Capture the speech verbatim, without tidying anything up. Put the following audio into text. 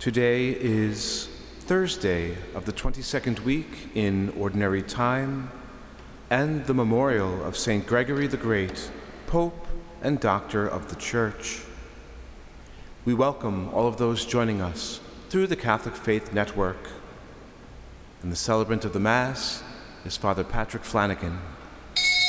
Today is Thursday of the twenty-second week in Ordinary Time and the memorial of Saint Gregory the Great, Pope and Doctor of the Church. We welcome all of those joining us through the Catholic Faith Network. And the celebrant of the Mass is Father Patrick Flanagan.